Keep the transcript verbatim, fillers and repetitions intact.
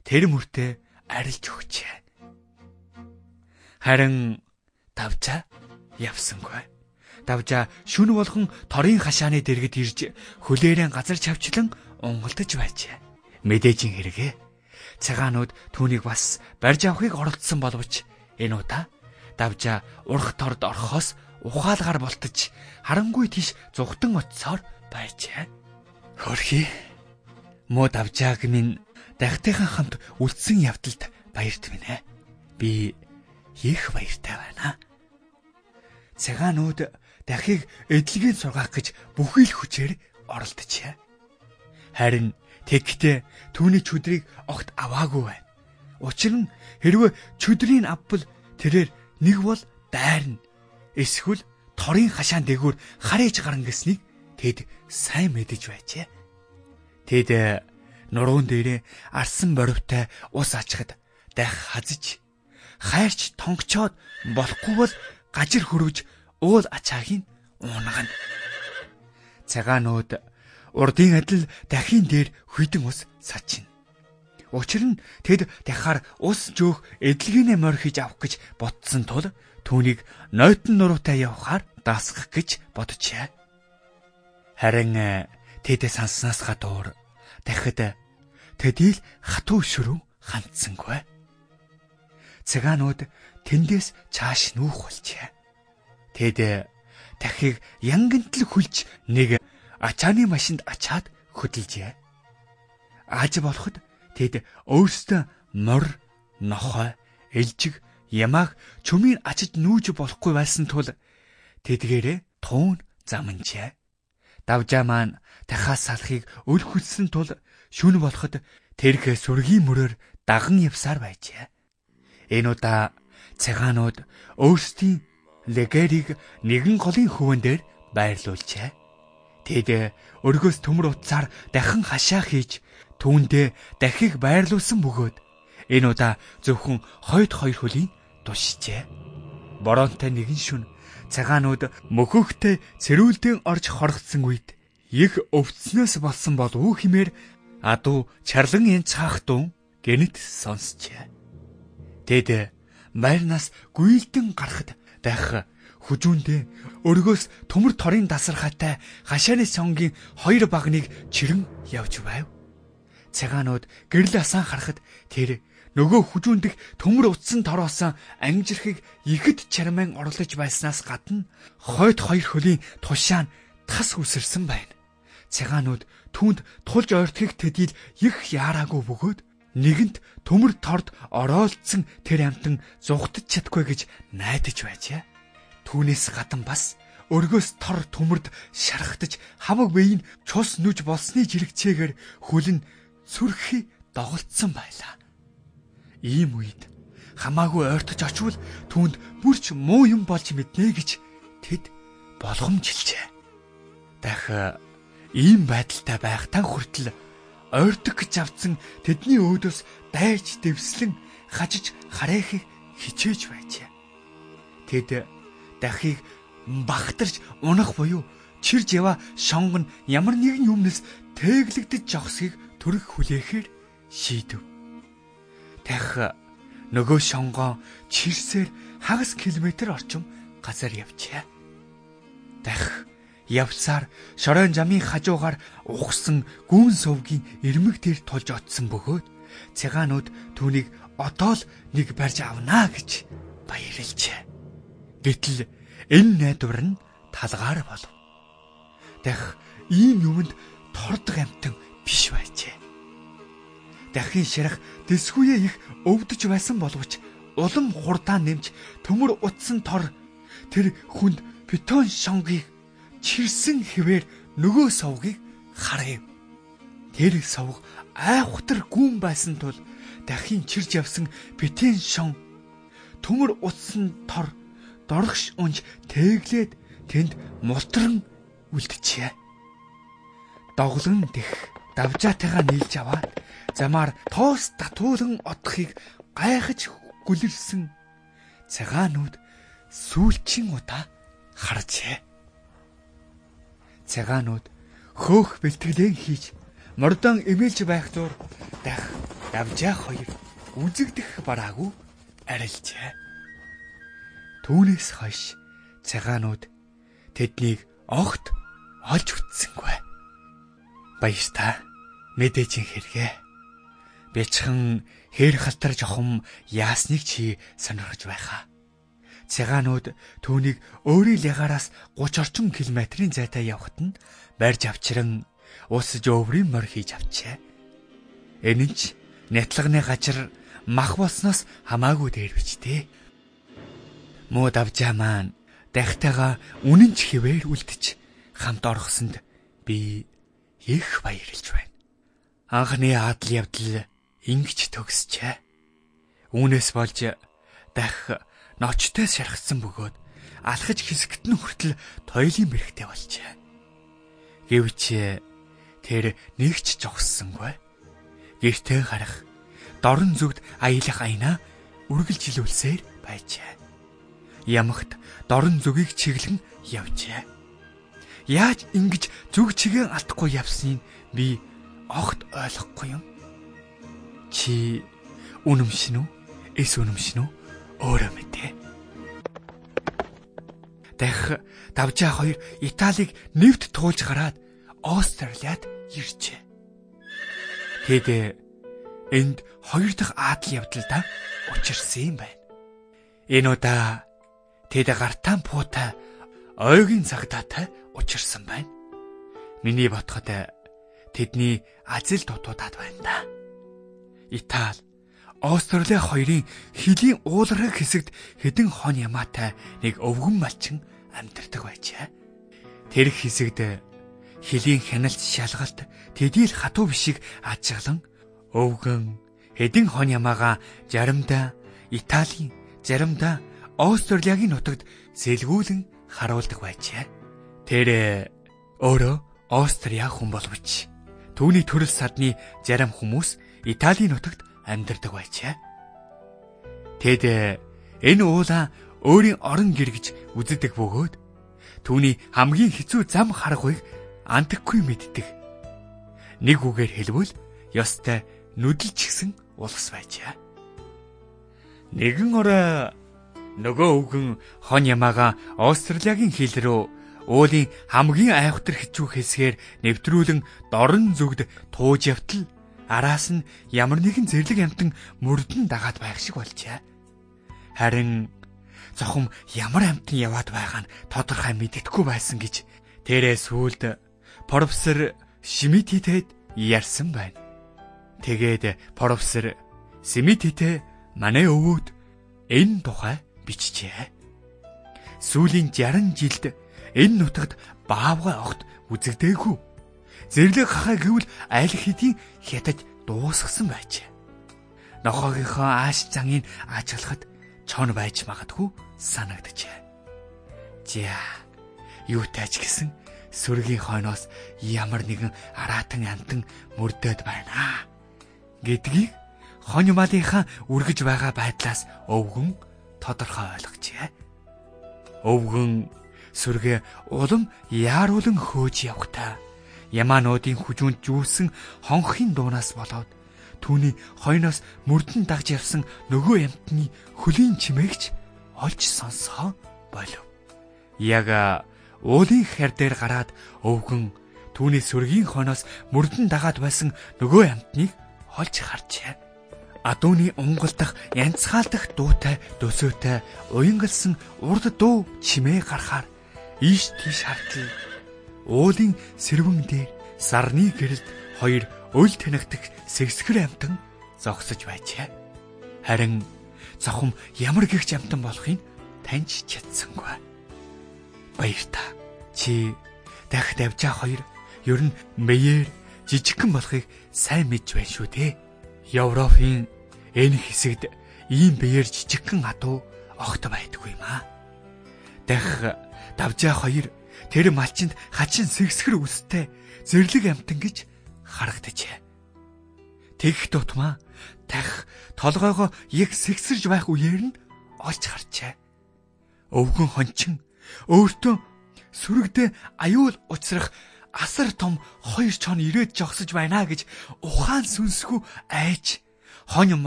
тэр мөртөө арилж өгчээ. Харин давжаа явсангүй. Давжаа шүн болгон торын хашааны дэргэд ирж хөлөөрэн газар чавчлан унгалдаж байжээ. Мэдээжин хэрэгэ. Цагаанууд түүнийг бас барьж авахыг оролдсон боловч энэ удаа давжаа урах торд орхоос ухаалгаар болтож харангүй тийш зүгтэн очисоор байжээ. Хөрхи мо давжааг минь дахтайхан хамт үлдсэн явдалд баярт минь ээ. Би их баяртай байна. Цагаанууд дахийг эдлэгийн сургаах гэж бүхий л хүчээр оролдожээ. Харин тэгтээ түүний чөдрийг огт аваагүй байна. Учир нь хэрвээ чөдрийг авбал тэрээр нэг бол дайрна. Эсвэл торын хашаан дээгүүр харээж гарна гэснийг тэд сайн мэдэж байжээ. Тэд нуруунд дээрээ арсан боривтой ус ачхад дах хазж хайрч тонгочоод болохгүй бол гажир хөрвж уул ачаагийн уунагна. Цагаанууд урдын адил дахин дээр хүйдэн ус сачна. Учир нь тэд дахаар ус жоох эдлэгийнэ морхиж авах гэж ботсон тул түүнийг нойтон нуруутай явахаар даасгах гэж боджээ. Харин тэд санснаас гадуур дахид тэдийг хатуу шөрөв хандсангүй. Цагаанууд тэндээс чааш нүүх болжээ. Тэд дахийг янгантл хүлж нэг ачааны машинд ачаад хөдөлжээ. Ааж болоход тэд өөрсдөө мор, нохой, элжиг, ямааг чүмийн ачиж нүүж болохгүй байсан тул тэдгээрээ туун заманжээ. Давжаа маань дахаас салахыг өл хүссэн тул шүн болоход тэрх сүргийн мөрөөр даган явсаар байжээ. Энэ удаа цагаанууд өөрсдийн легерийг нэгэн голын хөвөн дээр байрлуулжээ. Тэд өргөөс төмөр утсаар дахин хашаа хийж түүндээ дахиг байрлуулсан бөгөөд энэ удаа зөвхөн хойд хоёр хөлийн тушжээ. Боронтой нэгэн шүн цагаанууд мөхөөхтэй цэрүүлдэн орж хоргоцсон үед их өвцнөөс болсон болов уу хэмээр адуу чарлан янцхаах дун гэнэт сонсчээ. Тэд байрнаас гүйлдэн гарахад дах хүжүүндээ өргөөс төмөр торын дасархаатай хашааны сонгийн хоёр багныг чирэн явж байв. Цагаанууд гэрэл асаан харахад тэр нөгөө хүжүүндх төмөр утсан тороосон ангижирхыг ихэд чарман орлож байснаас гадна хойд хоёр хөлийн тушаан тас үсэрсэн байна. Цагаанууд түүнд тулж ойртохыг тэдийг их яараагүй бөгөөд нэгэнт төмөр торд ороолцсон тэр амтан зугтаж чадгүй гэж найдаж байжээ. Түүнээс гадна бас өргөөс тор төмөрд шархтаж хамаг бэйн цус нүж болсны жирэгцээгээр хөлн сүрхий доголдсон байлаа. Ийм үед хамаагүй ойртож очвол түүнд бүрч муу юм болж мэднэ гэж тэд болгомжилжээ. Дах ийм байдалтай байхтаа хүртэл ойртог гэж авцсан тэдний өөдөөс дайрч дэвслэн хажиж хараахыг хичээж байжээ. Тэд дахийг багтарч унах буюу чирж ява шонгон ямар нэгэн юмнес тэглэгдэж жогсхийг төрөх хүлээхээр шийдэв. Тах нөгөө шонгоо чирсээр хагас километр орчим газар явжээ. Тах явсаар шорон жамын хажуугаар ухсан гүн сувгийн ирмэг дээр тулж очсон бөгөөд цагаанууд түүнийг одоо л нэг барьж авнаа гэж баярлжээ. Гэтэл энэ найдвар нь талгаар болов. Дах ийм юмд тордог амтан биш байжээ. Дахин ширах дэсгүйе их өвдөж байсан боловч улам хурдан нэмж төмөр утсан тор тэр хүнд бетон шонгийг чирсэн хэвээр нөгөө сувгийг харав. Тэр сувг айхтар гүн байсан тул дахин чирж явсан бетон шон төмөр утсан тор доргш унж тэглээд тэнд мултран үлджээ. Доглон дэх давжаатайгаа нийлж аваад замаар тоос татуулан одохыг гайхаж гүлэрсэн цагаанууд сүүлчийн удаа харжээ. Цагаанууд хөөх бэлтгэлэн хийж мордон эмээлж байх зур дах давжаа хоёр үзэгдэх бараагүй арилжээ. Түүнээс хойш цагаанууд тэднийг огт олж үтсэнгүй. Баяртай мэдээжин хэрэгэ. Бяцхан хээр халтар жохом яасныг чи сонирхож байхаа. Цагаанууд түүнийг өөрийн ягаараас гуч орчим километрийн зайтай явхад нь барьж авчран ус жоврын морь хийж авчээ. Энэ нь ч нятлагны гажир мах болсноос хамаагүй дээр биз дээ. Муу давжаа маань дахтайгаа үнэн ч хэвээр үлдэж хамт орхосонд би их баярлж байна. Анхны адал явдал ингэж төгсчээ. Үүнээс болж дах ночтой шархсан бөгөөд алхаж хэсэгт нь хүртэл тойлын бэрхтээ болжээ. Гэвч тэр нэг ч жогссонгүй. Гэртээ гарах дорн зүгт аялах айнаа үргэлжилүүлсээр байжээ. Ямагт дорн зүгийг чиглэн явжээ. Яаж ингэж зүг чигээ алдахгүй явсныг би огт ойлгохгүй юм. Чи үнэмшин үү? Эс үнэмшин үү? Өөрөө мэдээ. Дах давжаа хоёр Италиг нэвт туулж гараад Австралиад иржээ. Тэд энд хоёр дахь адал явдалдаа учирсан юм байна. Энэ удаа тэд гартаан пуутай ойгийн цагдаатай учирсан байна. Миний бодоход тэдний азил дутуудаад байна да. Итали, Австрали хоёрын хилийн уулархаг хэсэгт хэдэн хон ямаатай нэг өвгөн малчин амьдардаг байжээ. Тэр хэсэгт хилийн хяналт шалгалт тэдийл хатуу бишиг ажиглан өвгөн хэдэн хон ямаага заримдаа Италийн, заримдаа Австралийн нутагт сэлгүүлэн харуулдаг байжээ. Тэр өөрөө Австрия хүн боловч түүний төрөл садны зарим хүмүүс Италийн нутагт амьдардаг байжээ. Тэд энэ уулаа өөрийн орон гэр гэж үздэг бөгөөд түүний хамгийн хэцүү зам харгуйг андаггүй мэддэг. Нэг үгээр хэлбэл ёстой нүдэлч гисэн улс байжээ. Нэгэн орой нөгөө өвгөн хон ямаага Австралийн хил рүү уулын хамгийн айхтар хичүү хэсгээр нэвтрүүлэн дорн зүгд тууж явтал араас нь ямар нэгэн зэрлэг амтан мөрдөн дагаад байх шиг болжээ. Харин зохим ямар амтан яваад байгаа нь тодорхой мэддэхгүй байсан гэж тэрээ сүүлд профессор Шмидтэд ярьсан байна. Тэгээд профессор Шмидт манай өвөөд энэ тухай бичжээ. Сүүлийн жаран жилд энэ нутагт баавгай огт үзэгдээгүй. Зэрлэг хахаа гэвэл аль хэдийн хятад дуусгасан байжээ. Нохоогийнхоо ааш заныг ажиглахад чон байж магадгүй санагджээ. За, юутай ч гэсэн сүргийн хойноос ямар нэгэн араатан амтан мөрдөд байна гэдгийг хонь малынхаа үргэж байгаа байдлаас өвгөн тодорхой ойлгожээ. Өвгөн сүргээ улам яаруулан хөөж явхдаа ямаануудын хүжүүнд жүүсэн хонхын дуунаас болоод түүний хойноос мөрдөн дагж явсан нөгөө ямтны хөлийн чимээгч олж сонсгоо болов. Яг уулын хэр дээр гараад өвгөн түүний сүргийн хойноос мөрдөн дагаад байсан нөгөө ямтныг олж харжээ. Адууны унгалдах янцгаалдах дуутай дөсөөтэй уянгалсан урд дуу чимээ гарахаар ийш тийш хартал уулын сэрвэн дээр сарны гэрэлд хоёр өл танигдах сэгсгэр амтан зогсож байжээ. Харин зохим ямар гихч амтан болохыг таньж чадсангүй. Баяртай. Чи дахь давжаа хоёр ер нь мэйэр жижигхэн болохыг сайн мэдж байна шүү дээ. Европын энэ хэсэгт ийм биеэр жижигхэн адуу огт байдгүй юм аа. Дахь давжаа хоёр тэр малчинд хачин сэгсгэр үстэй зэрлэг амтан гэж харагдаджээ. Тэгх тутмаа тах толгойгоо яг сэгсэрж байх үеэр нь олж харжээ. Өвгөн хончин өөртөө сүрэгдээ аюул учрах асар том хоёр чон ирээд жогсож байна гэж ухаан сүнсгүй айж хонь